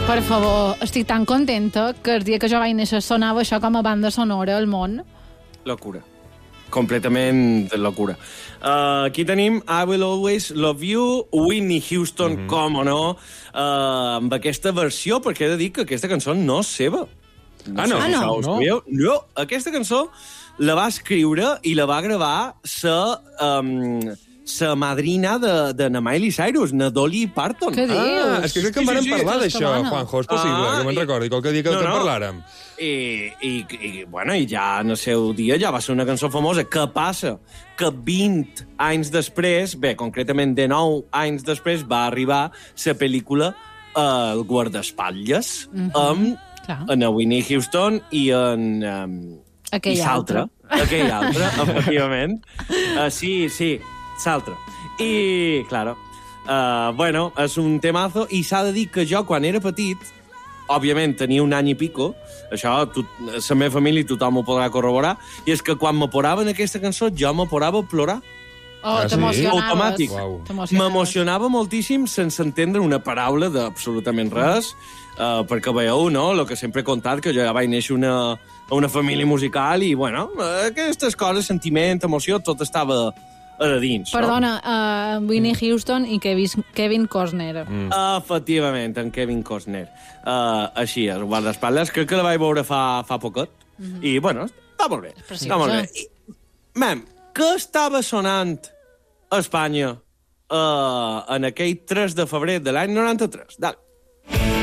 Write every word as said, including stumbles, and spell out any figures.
Per favor, estic tan contenta que el dia que jo vaig néixer sonava això com a banda sonora al món. Locura. Completament de locura. Uh, aquí tenim I Will Always Love You, Whitney Houston, mm -hmm. com o no, uh, amb aquesta versió, perquè he de dir que aquesta cançó no és seva. No ah, no? Ah, no? no. no. no. Aquesta cançó la va escriure i la va gravar sa... Um, la madrina de, de na Miley Cyrus, na Dolly Parton. Què dius? Ah, és que crec que en Sí, vam sí, sí, parlar és d'això, catalana. Juanjo, és possible, Ah, que me'n i- recordi, qualque dia que, No, que en no. parlàrem. I, i, i, bueno, i ja en el seu dia ja va ser una cançó famosa. Què passa? Que vint anys després, bé, concretament de nou anys després, va arribar la pel·lícula uh, El guardaespatlles, Mhm, amb clar. en Whitney Houston i en... Um, Aquell i s'altre. Aquell altre, efectivament. Uh, sí, sí, s'altre. I, claro, uh, bueno, és un temazo, i s'ha de dir que jo, quan era petit, òbviament tenia un any i pico, això, tot, la meva família i tothom ho podrà corroborar, i és que quan m'aporava en aquesta cançó, jo m'aporava a plorar. Oh, Ah, sí? t'emocionaves. Automàtic. Uau. T'emocionaves. M'emocionava moltíssim sense entendre una paraula d'absolutament res, uh, perquè veieu, no?, el que sempre he contat, que jo ja vaig néixer una, a una família musical i, bueno, aquestes coses, sentiment, emoció, tot estava a de dins. Perdona, uh, Whitney Houston i Kevin, Kevin Costner. Mm. Efectivament, en Kevin Costner. Uh, així, el guardaespatlles, crec que la vaig veure fa, fa poquet, mm -hmm. i, bueno, està molt bé. Preciosa. Està molt bé. I, mem, què estava sonant a Espanya uh, en aquell tres de febrer de l'any noranta-tres? Dale.